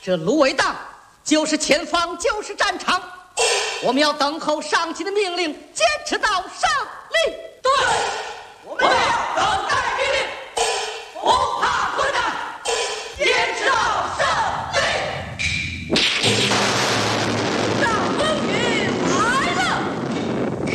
这芦苇荡就是前方，就是战场，我们要等候上级的命令，坚持到胜利。 对。